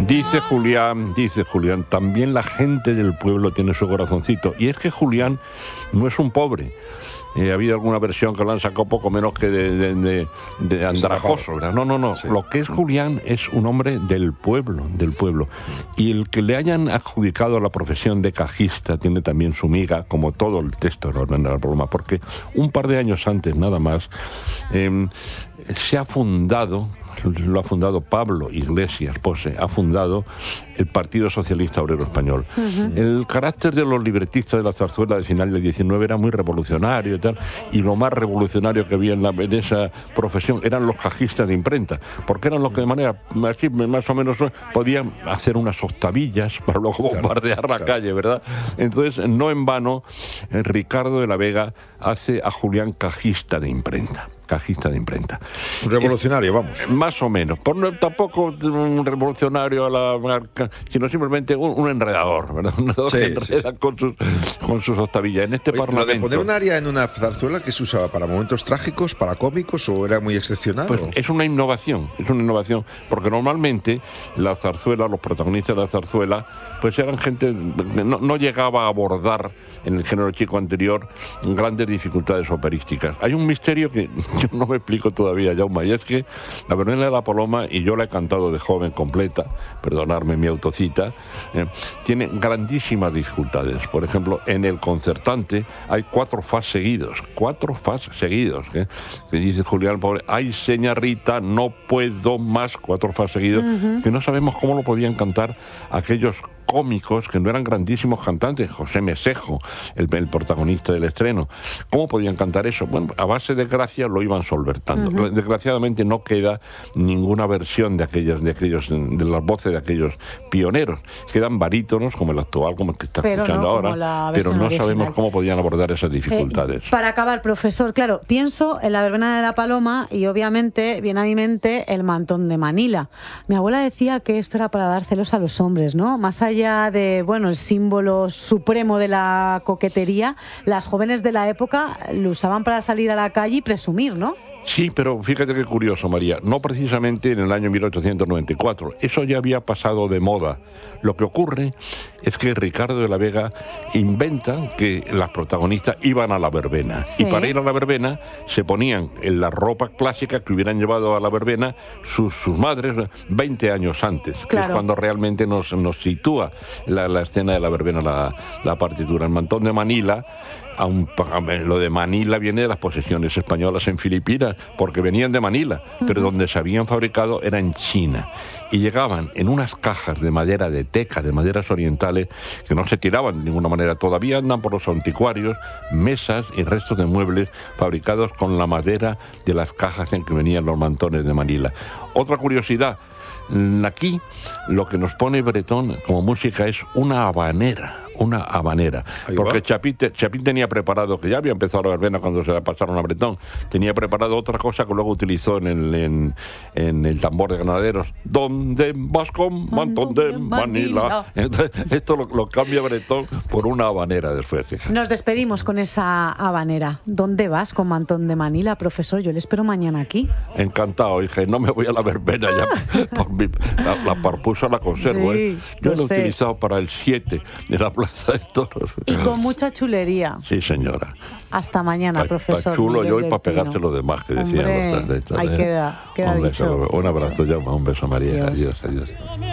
Dice Julián, también la gente del pueblo tiene su corazoncito. Y es que Julián no es un pobre. Ha habido alguna versión que lo han sacado poco menos que de andrajoso, ¿verdad? No. Sí. Lo que es Julián es un hombre del pueblo. Y el que le hayan adjudicado la profesión de cajista tiene también su miga, como todo el texto de la Verbena de la Paloma, porque un par de años antes, nada más, se ha fundado... Lo ha fundado Pablo Iglesias Pose, ha fundado el Partido Socialista Obrero Español. El carácter de los libretistas de la zarzuela de final del 19 era muy revolucionario y tal, y lo más revolucionario que había en esa profesión eran los cajistas de imprenta, porque eran los que de manera así, más o menos podían hacer unas octavillas para luego bombardear la calle, ¿verdad? Entonces, no en vano, Ricardo de la Vega hace a Julián cajista de imprenta. Un revolucionario, vamos. Más o menos. Tampoco un revolucionario sino simplemente un enredador, ¿verdad? Un enredador que enreda con sus octavillas. En este Parlamento... ¿Lo de poner un aria en una zarzuela que se usaba para momentos trágicos, para cómicos, o era muy excepcional? Pues es una innovación, porque normalmente la zarzuela, los protagonistas de la zarzuela, pues eran gente... No llegaba a abordar en el género chico anterior grandes dificultades operísticas. Hay un misterio que yo no me explico todavía, Jaume, y es que la Verbena de la Paloma, y yo la he cantado de joven completa, perdonadme mi autocita, tiene grandísimas dificultades. Por ejemplo, en el concertante hay 4 fas seguidos, que dice Julián Pobre, ay señorita, no puedo más, 4 fas seguidos, que no sabemos cómo lo podían cantar aquellos cómicos que no eran grandísimos cantantes. José Mesejo, el protagonista del estreno, ¿cómo podían cantar eso? Bueno, a base de gracia lo iban solvertando. Desgraciadamente no queda ninguna versión de las voces de aquellos pioneros. Quedan barítonos como el actual, como el que está escuchando ahora, pero no sabemos cómo podían abordar esas dificultades. Para acabar, profesor, claro, pienso en la Verbena de la Paloma y obviamente viene a mi mente el mantón de Manila. Mi abuela decía que esto era para dar celos a los hombres, ¿no? Más allá de, el símbolo supremo de la coquetería, las jóvenes de la época lo usaban para salir a la calle y presumir, ¿no? Sí, pero fíjate qué curioso, María. No precisamente en el año 1894. Eso ya había pasado de moda. Lo que ocurre es que Ricardo de la Vega inventa que las protagonistas iban a la verbena. Sí. Y para ir a la verbena se ponían en la ropa clásica que hubieran llevado a la verbena sus madres 20 años antes. Claro. Que es cuando realmente nos sitúa la escena de la verbena, la partitura. El mantón de Manila... lo de Manila viene de las posesiones españolas en Filipinas, porque venían de Manila, pero donde se habían fabricado era en China. Y llegaban en unas cajas de madera de teca, de maderas orientales, que no se tiraban de ninguna manera. Todavía andan por los anticuarios mesas y restos de muebles fabricados con la madera de las cajas en que venían los mantones de Manila. Otra curiosidad, aquí lo que nos pone Bretón como música es una habanera. Porque Chapín tenía preparado, que ya había empezado la verbena cuando se la pasaron a Bretón, tenía preparado otra cosa que luego utilizó en el tambor de granaderos. ¿Dónde vas con mantón de Manila? Entonces, esto lo cambia Bretón por una habanera después. Nos despedimos con esa habanera. ¿Dónde vas con mantón de Manila, profesor? Yo le espero mañana aquí. Encantado, hija. No me voy a la verbena ya. La parpusa la conservo. Sí, yo lo he utilizado para el 7 de la Plaza de Toros. Y con mucha chulería. Sí, señora. Hasta mañana, profesor. Para chulo yo y para pegarse los demás, que decían los ahí queda un dicho. beso, un abrazo, Jaume, un beso, María. Adiós.